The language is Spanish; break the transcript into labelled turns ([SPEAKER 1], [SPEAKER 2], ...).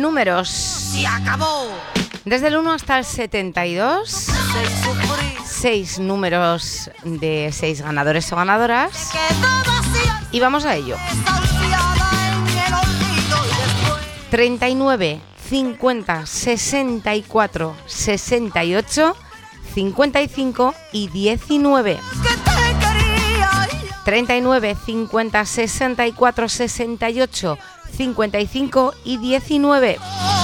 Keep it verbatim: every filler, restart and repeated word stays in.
[SPEAKER 1] números.
[SPEAKER 2] Se acabó.
[SPEAKER 1] Desde el uno hasta el setenta y dos. Seis números de seis ganadores o ganadoras. Y vamos a ello. treinta y nueve, cincuenta, sesenta y cuatro, sesenta y ocho, cincuenta y cinco y diecinueve. treinta y nueve, cincuenta, sesenta y cuatro, sesenta y ocho, cincuenta y cinco y diecinueve.